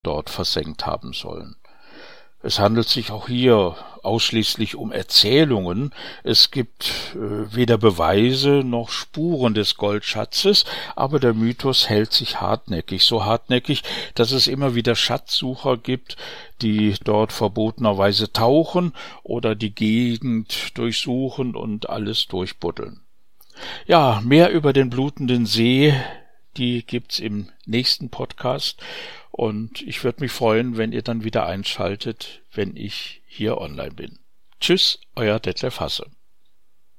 dort versenkt haben sollen. Es handelt sich auch hier ausschließlich um Erzählungen. Es gibt weder Beweise noch Spuren des Goldschatzes, aber der Mythos hält sich hartnäckig, so hartnäckig, dass es immer wieder Schatzsucher gibt, die dort verbotenerweise tauchen oder die Gegend durchsuchen und alles durchbuddeln. Ja, mehr über den blutenden See, die gibt's im nächsten Podcast. Und ich würde mich freuen, wenn ihr dann wieder einschaltet, wenn ich hier online bin. Tschüss, euer Detlef Hasse.